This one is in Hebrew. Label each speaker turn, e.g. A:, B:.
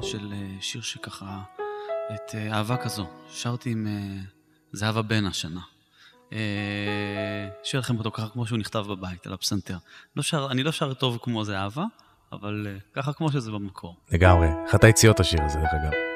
A: של שיר שככה, את אהבה כזו. שרתי עם זהבה בן השנה. שיר לכם אותו ככה כמו שהוא נכתב בבית, על הפסנתר. אני לא שר טוב כמו זהבה, אבל ככה כמו שזה במקור.
B: לגמרי. איך אתה הציע את השיר הזה, דרך אגב?